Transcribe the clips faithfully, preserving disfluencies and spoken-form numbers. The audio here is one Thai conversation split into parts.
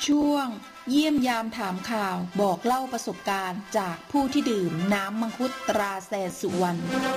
ช่วงเยี่ยมยามถามข่าวบอกเล่าประสบการณ์จากผู้ที่ดื่มน้ำมังคุดตราแสนสุวรรณ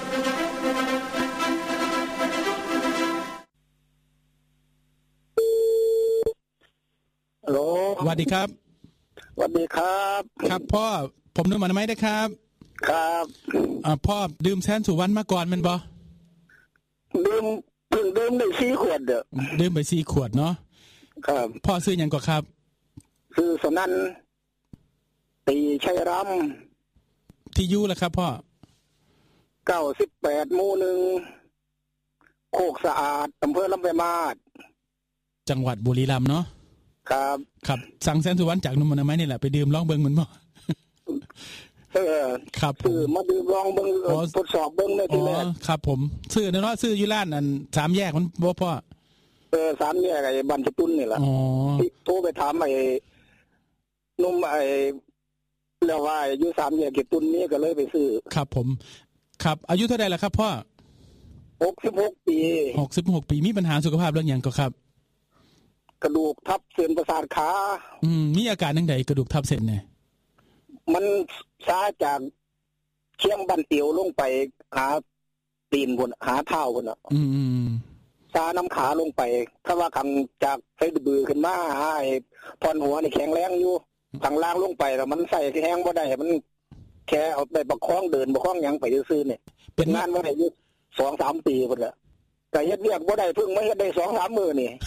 ฮัลโหลสวัสดีครับสวัสดีครับครับพ่อผมนึกมาทำไมได้ครับครับอ่าพ่อดื่มแสนสุวรรณมาก่อนมันบ่ดื่มเพิ่งดื่มได้สี่ขวดเด้อดื่มไปสี่ขวดเนาะครับพ่อซื้อหยังก็ครับซื้อสนั่นตีชัยรำที่อยู่ล่ะครับพ่อเก้าสิบแปดหมู่หนึ่งโคกสะอาดอำเภอลำปางมาศจังหวัดบุรีรัมย์เนาะครับครับสั่งแสนสุวรรณจากหนุ่มอนามัยนี่แหละไปดื่มลองเบิ่งมันบ่เออครับซื้อมาดื่มลองเบิ่งทดสอบเบิ่งในทีแรกครับผมซื้อเนาะซื้ออยู่ร้านอันสามแยกมันบ่พ่อเออสามแยกไอ้บ้านสตุ้นนี่ล่ะอ๋อโทรไปถามไอ้หนุ่มไอ้แล้วว่าอยู่สามแยกเก็บตุนนี้ก็เลยไปซื้อครับผมครับอายุเท่าใดล่ะครับพ่อหกสิบหกปีหกสิบหกปีมีปัญหาสุขภาพเรื่องหยังก็ครับกระดูกทับเส้นประสาทขาอืมมีอาการจังได๋กระดูกทับเส้นเนี่ยมันซาจากเชียงบันเตียวลงไปหาตีนพุ่นหาเท้าพุ่นน่ะอืมๆซาน้ำขาลงไปถ้าว่าขังจากไฟดื้อขึ้นมาหาไอ้พรหัวนี่แข็งแรงอยู่ข้างล่างลงไปแล้วมันใส่แห้งบ่ได้มันแค่เอาไปประคองเดินประคองหยังไปซื่อๆเนี่ยเป็นงานบ่ได้อยู่ สองถึงสาม ปีพุ่นล่ะก็เฮ็ดเวียกบ่ได้เพิ่งมาเฮ็ดได้ สองถึงสาม มื้อนี่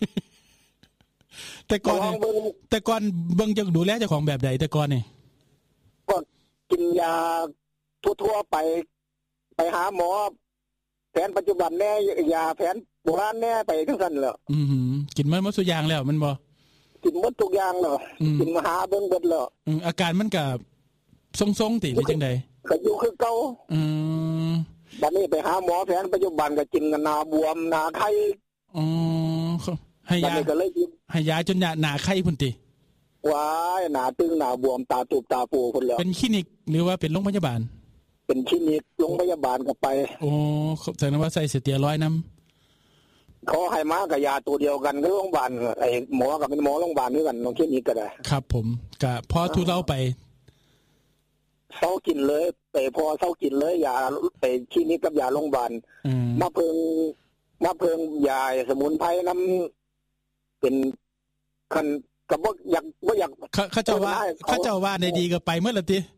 แต่ก่อนแต่ก่อนเบิ่งจะดูแลเจ้าของแบบใดแต่ก่อนนี่ก็กินยาทั่วๆไปไปหาหมอแผนปัจจุบันแน่ยาแผนโบราณแน่ไปจังซั่นแหละอือหือกินมันหมดทุกอย่างแล้วมันบ่กินหมดทุกอย่างแล้วกินมาหาเบิ่งเบิดแล้วอืออาการมันก็ทรงๆติหรือจังได๋ก็อยู่คือเก่าอือบัดนี้ไปหาหมอแผนปัจจุบันก็กินกันหน้าบวมหน้าไข้อ๋อให้ยาให้ยาจนหน้าไข้พุ่นติว้ายหน้าตึงหน้าบวมตาตูบตาปูพุ่นแล้วเป็นคลินิกหรือว่าเป็นโรงพยาบาลเป็นคลินิกโรงพยาบาลก็ไปโอ้แสดงว่าใส่สเตียรอยด์นำเขาให้มากับยาตัวเดียวกันกับโรงพยาบาลไอ้หมอก็เป็นหมอโรงพยาบาลด้วยกันโรงคลินิกก็ได้ครับผมก็พอทุเลาไปเซากินเลยไปพอเซากินเลยยาไปคลินิกกับยาโรงพยาบาลมาเพิ่งมาเพิ่งยาสมุนไพรนำเป็นคันก็บ่อยากบ่อยากเขาเจ้าว่าเขาเจ้าว่าได้ดีก็ไปเมื่อละติ